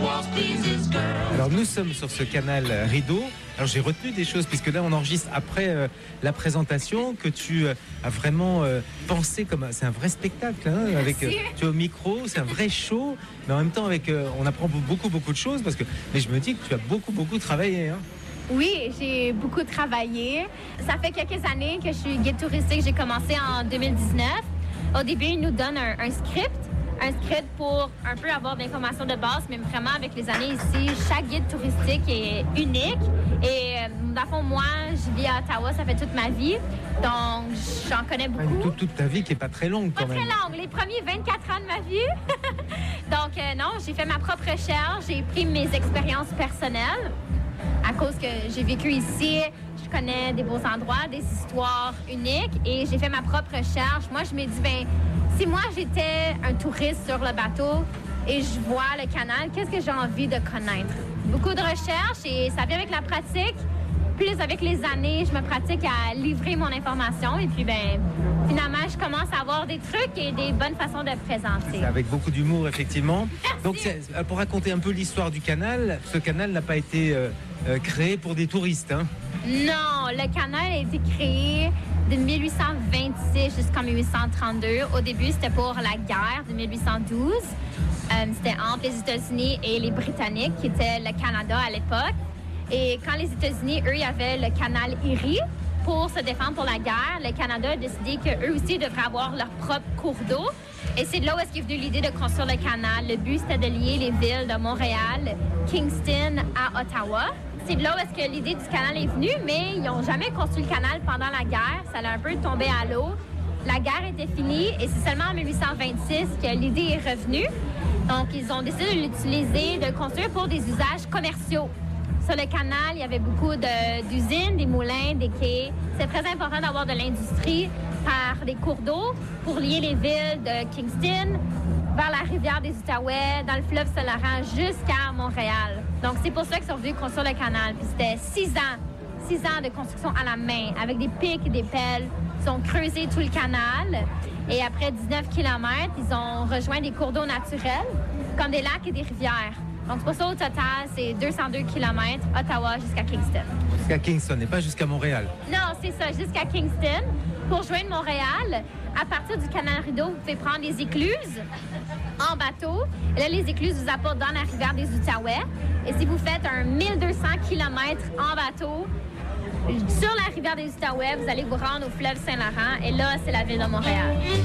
Alors nous sommes sur ce canal Rideau. Alors j'ai retenu des choses puisque là on enregistre après la présentation que tu as vraiment pensé comme c'est un vrai spectacle hein, avec tu es au micro, c'est un vrai show, mais en même temps avec on apprend beaucoup de choses parce que mais je me dis que tu as beaucoup travaillé hein. Oui, j'ai beaucoup travaillé. Ça fait quelques années que je suis guide touristique. J'ai commencé en 2019. Au début, ils nous donnent un script pour un peu avoir de l'information de base, mais vraiment avec les années ici, chaque guide touristique est unique. Et dans le fond, moi, je vis à Ottawa, ça fait toute ma vie, donc j'en connais beaucoup. Toute ta vie qui n'est pas très longue quand même. Pas très longue, les premiers 24 ans de ma vie. Donc non, j'ai fait ma propre recherche, j'ai pris mes expériences personnelles. À cause que j'ai vécu ici, je connais des beaux endroits, des histoires uniques et j'ai fait ma propre recherche. Moi, je me dis, ben, si moi j'étais un touriste sur le bateau et je vois le canal, qu'est-ce que j'ai envie de connaître? Beaucoup de recherche et ça vient avec la pratique. Plus avec les années, je me pratique à livrer mon information et puis, ben, finalement, je commence à avoir des trucs et des bonnes façons de présenter. C'est avec beaucoup d'humour, effectivement. Merci. Donc, pour raconter un peu l'histoire du canal, ce canal n'a pas été créé pour des touristes, hein? Non, le canal a été créé de 1826 jusqu'en 1832. Au début, c'était pour la guerre de 1812. C'était entre les États-Unis et les Britanniques, qui étaient le Canada à l'époque. Et quand les États-Unis, eux, il y avait le canal Erie pour se défendre pour la guerre, le Canada a décidé qu'eux aussi devraient avoir leur propre cours d'eau. Et c'est de là où est-ce qu'est venue l'idée de construire le canal. Le but, c'était de lier les villes de Montréal, Kingston à Ottawa. C'est de là où est-ce que l'idée du canal est venue, mais ils n'ont jamais construit le canal pendant la guerre. Ça a un peu tombé à l'eau. La guerre était finie et c'est seulement en 1826 que l'idée est revenue. Donc, ils ont décidé de l'utiliser, de le construire pour des usages commerciaux. Sur le canal, il y avait beaucoup d'usines, des moulins, des quais. C'est très important d'avoir de l'industrie par des cours d'eau pour lier les villes de Kingston vers la rivière des Outaouais, dans le fleuve Saint-Laurent, jusqu'à Montréal. Donc, c'est pour ça qu'ils sont venus construire le canal. Puis c'était 6 ans de construction à la main, avec des pics et des pelles. Ils ont creusé tout le canal. Et après 19 km, ils ont rejoint des cours d'eau naturels, comme des lacs et des rivières. Donc, c'est pour ça, au total, c'est 202 km, Ottawa jusqu'à Kingston. Jusqu'à Kingston et pas jusqu'à Montréal. Non, c'est ça, jusqu'à Kingston. Pour joindre Montréal, à partir du canal Rideau, vous pouvez prendre des écluses en bateau. Et là, les écluses vous apportent dans la rivière des Outaouais. Et si vous faites un 1200 km en bateau, sur la rivière des Outaouais, vous allez vous rendre au fleuve Saint-Laurent. Et là, c'est la ville de Montréal.